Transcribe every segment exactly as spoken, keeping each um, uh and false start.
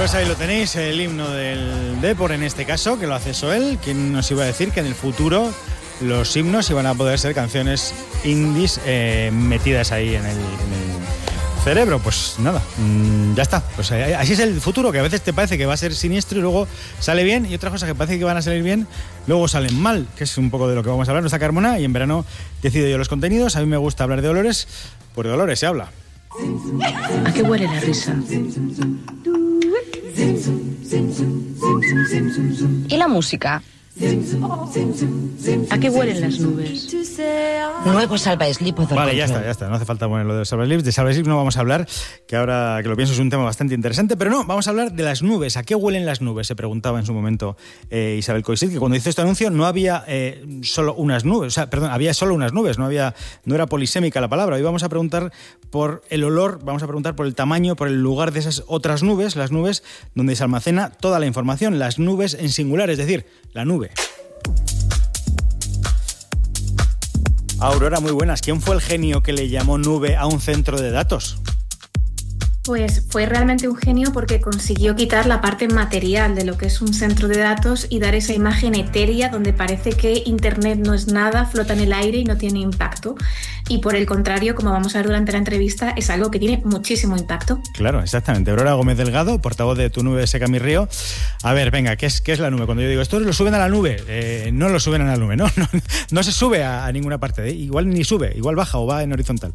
Pues ahí lo tenéis, el himno del Depor en este caso, que lo hace Soel. ¿Quién nos iba a decir que en el futuro los himnos iban a poder ser canciones indies eh, metidas ahí en el, en el cerebro? Pues nada, mmm, ya está. Pues eh, así es el futuro, que a veces te parece que va a ser siniestro y luego sale bien, y otras cosas que parece que van a salir bien, luego salen mal, que es un poco de lo que vamos a hablar. No está Carmona y en verano decido yo los contenidos. A mí me gusta hablar de olores, pues de olores se habla. ¿A qué huele la risa? ¿Y la música? ¿A qué huelen las nubes? Nuevo Salva Slip o Vale, ya está, ya está. No hace falta poner lo de Salva Slip. De Salva Slip no vamos a hablar, que ahora que lo pienso es un tema bastante interesante, pero no, vamos a hablar de las nubes. ¿A qué huelen las nubes? Se preguntaba en su momento eh, Isabel Coixet, que cuando hizo este anuncio no había eh, solo unas nubes, o sea, perdón, había solo unas nubes, no había, no era polisémica la palabra. Hoy vamos a preguntar por el olor, vamos a preguntar por el tamaño, por el lugar de esas otras nubes, las nubes donde se almacena toda la información, las nubes en singular, es decir, la nube. Aurora, muy buenas. ¿Quién fue el genio que le llamó nube a un centro de datos? Pues fue realmente un genio porque consiguió quitar la parte material de lo que es un centro de datos y dar esa imagen etérea donde parece que Internet no es nada, flota en el aire y no tiene impacto. Y por el contrario, como vamos a ver durante la entrevista, es algo que tiene muchísimo impacto. Claro, exactamente. Aurora Gómez Delgado, portavoz de Tu Nube Seca Mi Río. A ver, venga, ¿qué es, qué es la nube? Cuando yo digo, esto lo suben a la nube, eh, no lo suben a la nube, ¿no? No, no se sube a, a ninguna parte. ¿eh? Igual ni sube, igual baja o va en horizontal.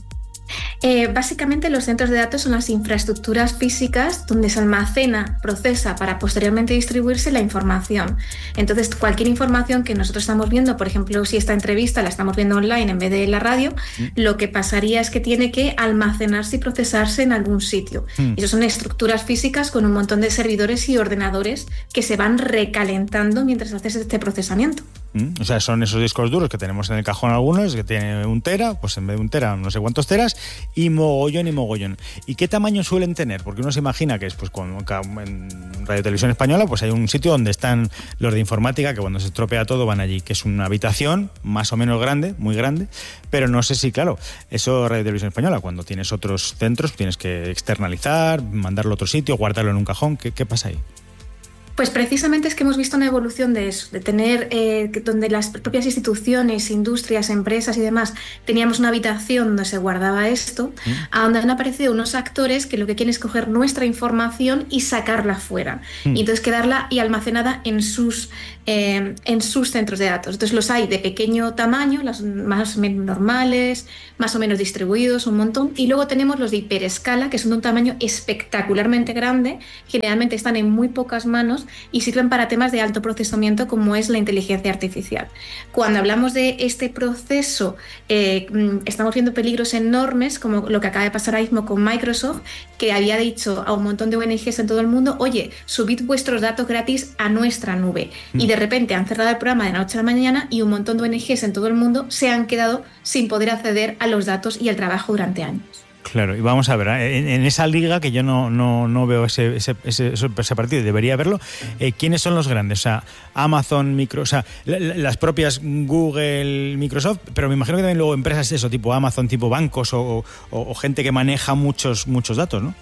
Eh, básicamente los centros de datos son las infraestructuras físicas donde se almacena, procesa para posteriormente distribuirse la información. Entonces cualquier información que nosotros estamos viendo, por ejemplo si esta entrevista la estamos viendo online en vez de en la radio, mm. lo que pasaría es que tiene que almacenarse y procesarse en algún sitio. Mm. Y eso son estructuras físicas con un montón de servidores y ordenadores que se van recalentando mientras haces este procesamiento. Mm. O sea, son esos discos duros que tenemos en el cajón algunos, que tienen un tera, pues en vez de un tera no sé cuántos teras, y mogollón y mogollón. ¿Y qué tamaño suelen tener? Porque uno se imagina que es, pues, cuando en Radio Televisión Española pues hay un sitio donde están los de informática, que cuando se estropea todo van allí, que es una habitación más o menos grande, muy grande, pero no sé si, claro, eso Radio Televisión Española, cuando tienes otros centros tienes que externalizar, mandarlo a otro sitio, guardarlo en un cajón. ¿Qué, qué pasa ahí? Pues precisamente es que hemos visto una evolución de eso, de tener, eh, donde las propias instituciones, industrias, empresas y demás, teníamos una habitación donde se guardaba esto, ¿Mm? a donde han aparecido unos actores que lo que quieren es coger nuestra información y sacarla fuera, ¿Mm? y entonces quedarla y almacenada en sus, eh, en sus centros de datos. Entonces los hay de pequeño tamaño, las más o menos normales, más o menos distribuidos, un montón, y luego tenemos los de hiperescala, que son de un tamaño espectacularmente grande, generalmente están en muy pocas manos, y sirven para temas de alto procesamiento como es la inteligencia artificial. Cuando hablamos de este proceso, eh, estamos viendo peligros enormes, como lo que acaba de pasar ahora mismo con Microsoft, que había dicho a un montón de O N Ges en todo el mundo, oye, subid vuestros datos gratis a nuestra nube. Mm. Y de repente han cerrado el programa de la noche a la mañana y un montón de O N Ges en todo el mundo se han quedado sin poder acceder a los datos y al trabajo durante años. Claro, y vamos a ver, en, en esa liga que yo no, no, no veo ese, ese, ese, ese partido, debería verlo, eh, ¿quiénes son los grandes? O sea, Amazon, Micro, o sea, las propias Google, Microsoft, pero me imagino que también luego empresas eso, tipo Amazon, tipo bancos o, o, o gente que maneja muchos, muchos datos, ¿no?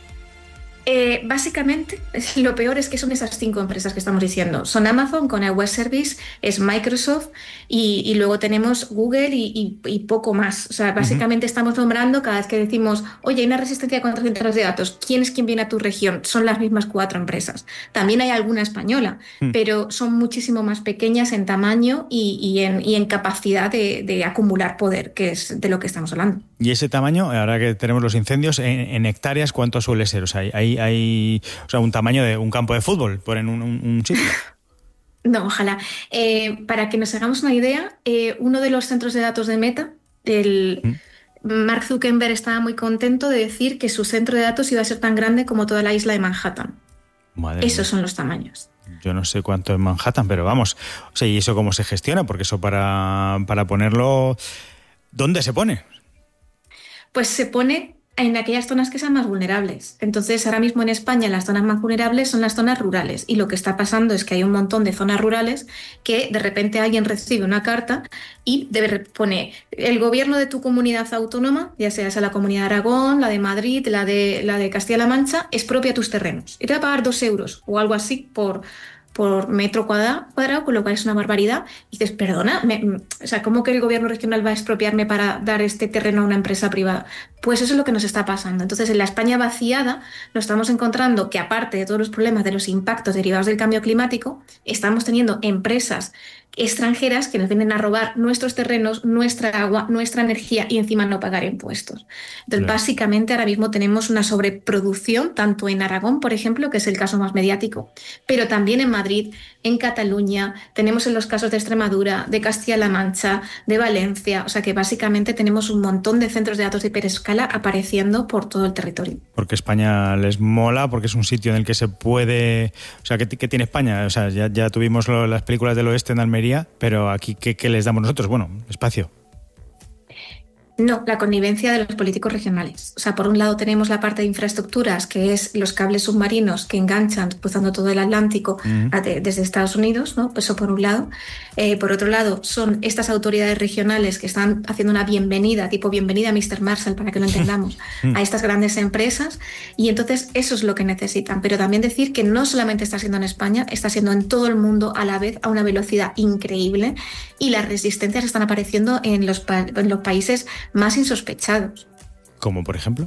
Eh, básicamente, lo peor es que son esas cinco empresas que estamos diciendo. Son Amazon con el Web Service, es Microsoft y, y luego tenemos Google y, y, y poco más. O sea, básicamente uh-huh. estamos nombrando cada vez que decimos, oye, hay una resistencia contra centros de datos. ¿Quién es quien viene a tu región? Son las mismas cuatro empresas. También hay alguna española, uh-huh. pero son muchísimo más pequeñas en tamaño y, y, en, y en capacidad de, de acumular poder, que es de lo que estamos hablando. Y ese tamaño, ahora que tenemos los incendios, en, en hectáreas, ¿cuánto suele ser? O sea, hay hay o sea, un tamaño de un campo de fútbol por en un, un, un sitio. No, ojalá. Eh, para que nos hagamos una idea, eh, uno de los centros de datos de Meta, el ¿Mm? Mark Zuckerberg estaba muy contento de decir que su centro de datos iba a ser tan grande como toda la isla de Manhattan. Madre Esos mía. Son los tamaños. Yo no sé cuánto es Manhattan, pero vamos. O sea, ¿y eso cómo se gestiona? Porque eso para, para ponerlo... ¿Dónde se pone? Pues se pone... en aquellas zonas que sean más vulnerables. Entonces, ahora mismo en España las zonas más vulnerables son las zonas rurales y lo que está pasando es que hay un montón de zonas rurales que de repente alguien recibe una carta y debe pone el gobierno de tu comunidad autónoma, ya sea esa la Comunidad de Aragón, la de Madrid, la de, la de Castilla-La Mancha, expropia tus terrenos y te va a pagar dos euros o algo así por... por metro cuadrado, cuadrado, con lo cual es una barbaridad. Y dices, perdona, me, o sea, ¿cómo que el gobierno regional va a expropiarme para dar este terreno a una empresa privada? Pues eso es lo que nos está pasando. Entonces, en la España vaciada nos estamos encontrando que, aparte de todos los problemas de los impactos derivados del cambio climático, estamos teniendo empresas extranjeras que nos vienen a robar nuestros terrenos, nuestra agua, nuestra energía y encima no pagar impuestos. Entonces, claro, básicamente ahora mismo tenemos una sobreproducción, tanto en Aragón, por ejemplo, que es el caso más mediático, pero también en Madrid, en Cataluña, tenemos en los casos de Extremadura, de Castilla-La Mancha, de Valencia, o sea que básicamente tenemos un montón de centros de datos de hiperescala apareciendo por todo el territorio. Porque España les mola, porque es un sitio en el que se puede... O sea, ¿qué, qué tiene España? O sea, ya, ya tuvimos lo, las películas del oeste en Almería, pero aquí, ¿qué, qué les damos nosotros? Bueno, espacio. No, la connivencia de los políticos regionales. O sea, por un lado tenemos la parte de infraestructuras, que es los cables submarinos que enganchan cruzando todo el Atlántico uh-huh. a, de, desde Estados Unidos, ¿no? Eso por un lado. Eh, por otro lado, son estas autoridades regionales que están haciendo una bienvenida, tipo bienvenida a míster Marshall, para que lo entendamos, uh-huh. a estas grandes empresas. Y entonces eso es lo que necesitan. Pero también decir que no solamente está siendo en España, está siendo en todo el mundo a la vez a una velocidad increíble y las resistencias están apareciendo en los, pa- en los países más insospechados. ¿Como por ejemplo?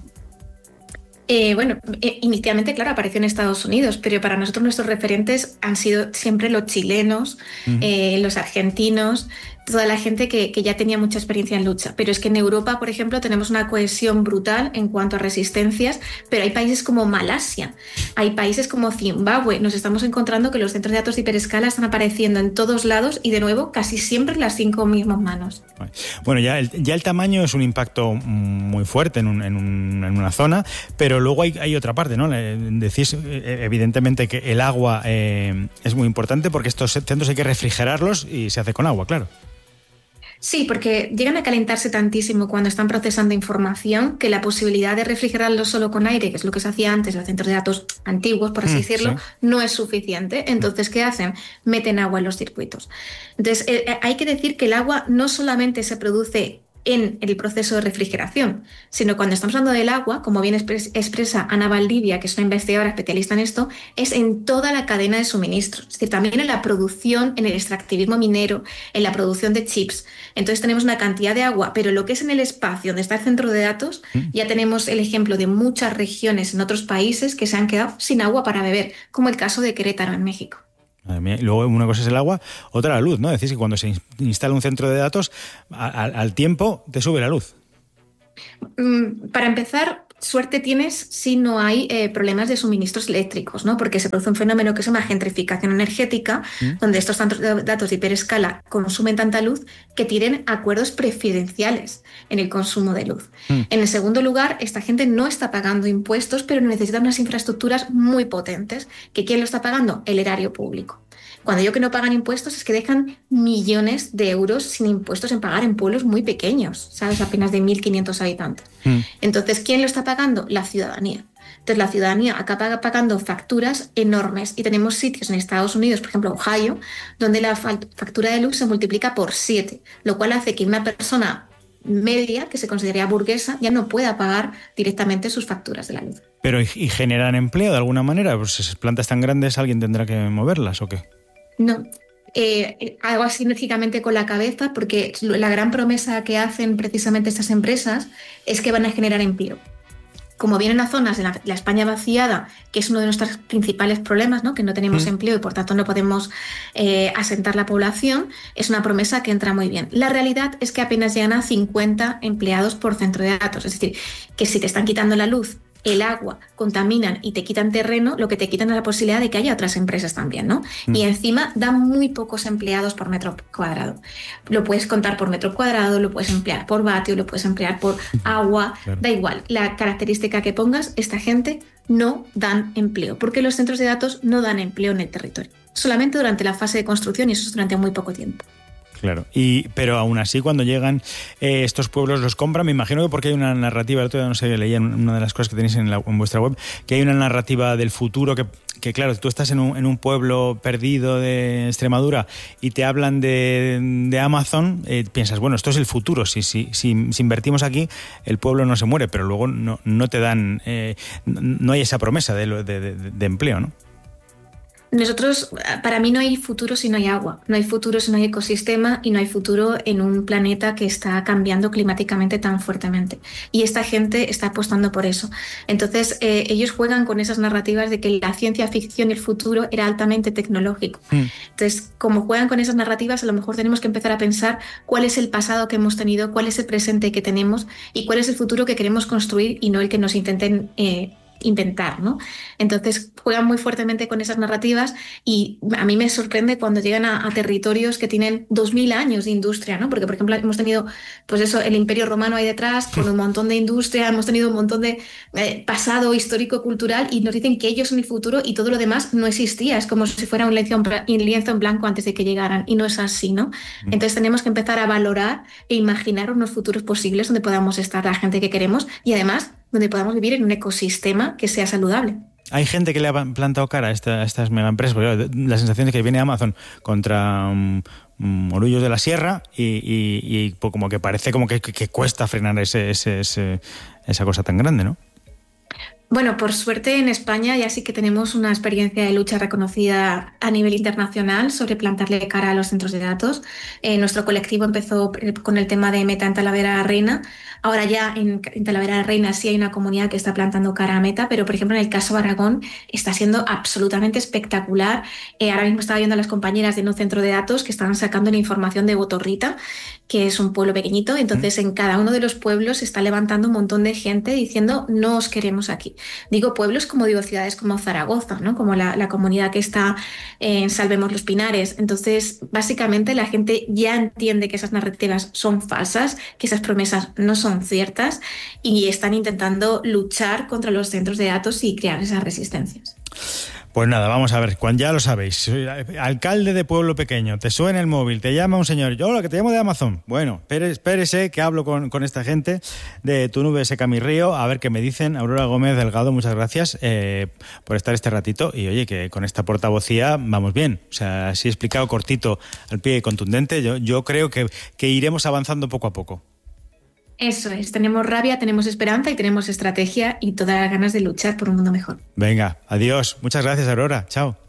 Eh, bueno, eh, inicialmente, claro, apareció en Estados Unidos, pero para nosotros nuestros referentes han sido siempre los chilenos, uh-huh. eh, los argentinos, toda la gente que, que ya tenía mucha experiencia en lucha. Pero es que en Europa, por ejemplo, tenemos una cohesión brutal en cuanto a resistencias, pero hay países como Malasia, hay países como Zimbabue. Nos estamos encontrando que los centros de datos de hiperescala están apareciendo en todos lados y, de nuevo, casi siempre en las cinco mismas manos. Bueno, ya el, ya el tamaño es un impacto muy fuerte en, un, en, un, en una zona, pero luego hay, hay otra parte, ¿no? Decís, evidentemente, que el agua eh, es muy importante porque estos centros hay que refrigerarlos y se hace con agua, claro. Sí, porque llegan a calentarse tantísimo cuando están procesando información que la posibilidad de refrigerarlo solo con aire, que es lo que se hacía antes en los centros de datos antiguos, por así mm, decirlo, sí. no es suficiente. Entonces, ¿qué hacen? Meten agua en los circuitos. Entonces, eh, hay que decir que el agua no solamente se produce en el proceso de refrigeración, sino cuando estamos hablando del agua, como bien expres- expresa Ana Valdivia, que es una investigadora especialista en esto, es en toda la cadena de suministro, es decir, también en la producción, en el extractivismo minero, en la producción de chips. Entonces tenemos una cantidad de agua, pero lo que es en el espacio donde está el centro de datos, ¿Mm? ya tenemos el ejemplo de muchas regiones en otros países que se han quedado sin agua para beber, como el caso de Querétaro en México. Luego una cosa es el agua, otra la luz, ¿no? Decís que cuando se instala un centro de datos, al, al tiempo te sube la luz. Para empezar, suerte tienes si no hay eh, problemas de suministros eléctricos, ¿no? Porque se produce un fenómeno que se llama gentrificación energética, ¿Mm? donde estos datos de hiperescala consumen tanta luz que tienen acuerdos preferenciales en el consumo de luz. ¿Mm? En el segundo lugar, esta gente no está pagando impuestos, pero necesita unas infraestructuras muy potentes. ¿Que quién lo está pagando? El erario público. Cuando digo que no pagan impuestos es que dejan millones de euros sin impuestos en pagar en pueblos muy pequeños, ¿sabes? Apenas de mil quinientos habitantes. Mm. Entonces, ¿quién lo está pagando? La ciudadanía. Entonces, la ciudadanía acaba pagando facturas enormes y tenemos sitios en Estados Unidos, por ejemplo, Ohio, donde la factura de luz se multiplica por siete, lo cual hace que una persona media, que se consideraría burguesa, ya no pueda pagar directamente sus facturas de la luz. Pero, ¿y generan empleo de alguna manera? Pues esas plantas tan grandes, ¿alguien tendrá que moverlas o qué? No, eh, hago así enérgicamente con la cabeza porque la gran promesa que hacen precisamente estas empresas es que van a generar empleo. Como vienen a zonas de la, la España vaciada, que es uno de nuestros principales problemas, ¿no? Que no tenemos mm. empleo y por tanto no podemos eh, asentar la población, es una promesa que entra muy bien. La realidad es que apenas llegan a cincuenta empleados por centro de datos, es decir, que si te están quitando la luz, el agua, contaminan y te quitan terreno, lo que te quitan es la posibilidad de que haya otras empresas también, ¿no? Mm. Y encima dan muy pocos empleados por metro cuadrado. Lo puedes contar por metro cuadrado, lo puedes emplear por vatio, lo puedes emplear por agua, claro. Da igual. La característica que pongas, esta gente no dan empleo, porque los centros de datos no dan empleo en el territorio. Solamente durante la fase de construcción y eso es durante muy poco tiempo. Claro, y pero aún así cuando llegan eh, estos pueblos los compran, me imagino que porque hay una narrativa, el otro día no sé, leía en una de las cosas que tenéis en, la, en vuestra web, que hay una narrativa del futuro que, que claro, tú estás en un, en un pueblo perdido de Extremadura y te hablan de, de Amazon, eh, piensas, bueno, esto es el futuro, si, si, si, si invertimos aquí el pueblo no se muere, pero luego no, no te dan, eh, no hay esa promesa de, de, de, de empleo, ¿no? Nosotros, para mí no hay futuro si no hay agua, no hay futuro si no hay ecosistema y no hay futuro en un planeta que está cambiando climáticamente tan fuertemente. Y esta gente está apostando por eso. Entonces, eh, ellos juegan con esas narrativas de que la ciencia ficción y el futuro era altamente tecnológico. Mm. Entonces, como juegan con esas narrativas, a lo mejor tenemos que empezar a pensar cuál es el pasado que hemos tenido, cuál es el presente que tenemos y cuál es el futuro que queremos construir y no el que nos intenten eh, inventar, ¿no? Entonces juegan muy fuertemente con esas narrativas y a mí me sorprende cuando llegan a, a territorios que tienen dos mil años de industria, ¿no? Porque, por ejemplo, hemos tenido, pues eso, el Imperio Romano ahí detrás con un montón de industria, hemos tenido un montón de eh, pasado histórico-cultural y nos dicen que ellos son el futuro y todo lo demás no existía. Es como si fuera un lienzo, un lienzo en blanco antes de que llegaran y no es así, ¿no? Entonces tenemos que empezar a valorar e imaginar unos futuros posibles donde podamos estar la gente que queremos y además donde podamos vivir en un ecosistema que sea saludable. Hay gente que le ha plantado cara a, esta, a estas mega empresas, porque la sensación es que viene Amazon contra um, Morullos de la Sierra y, y, y pues como que parece como que, que cuesta frenar ese, ese, ese, esa cosa tan grande, ¿no? Bueno, por suerte en España ya sí que tenemos una experiencia de lucha reconocida a nivel internacional sobre plantarle cara a los centros de datos. Eh, nuestro colectivo empezó con el tema de Meta en Talavera Reina. Ahora ya en, en Talavera Reina sí hay una comunidad que está plantando cara a Meta, pero por ejemplo en el caso de Aragón está siendo absolutamente espectacular. Eh, ahora mismo estaba viendo a las compañeras de un centro de datos que estaban sacando la información de Botorrita, que es un pueblo pequeñito. Entonces en cada uno de los pueblos se está levantando un montón de gente diciendo no os queremos aquí. Digo pueblos como digo ciudades como Zaragoza, ¿no? Como la, la comunidad que está en Salvemos los Pinares. Entonces, básicamente la gente ya entiende que esas narrativas son falsas, que esas promesas no son ciertas y están intentando luchar contra los centros de datos y crear esas resistencias. Pues nada, vamos a ver, Juan, ya lo sabéis, soy alcalde de pueblo pequeño, te suena el móvil, te llama un señor, yo lo que te llamo de Amazon. Bueno, espérese que hablo con, con esta gente de Tu Nube Seca Mi Río, a ver qué me dicen. Aurora Gómez Delgado, muchas gracias eh, por estar este ratito y oye, que con esta portavocía vamos bien. O sea, así explicado cortito, al pie y contundente, yo, yo creo que, que iremos avanzando poco a poco. Eso es, tenemos rabia, tenemos esperanza y tenemos estrategia y todas las ganas de luchar por un mundo mejor. Venga, adiós. Muchas gracias, Aurora. Chao.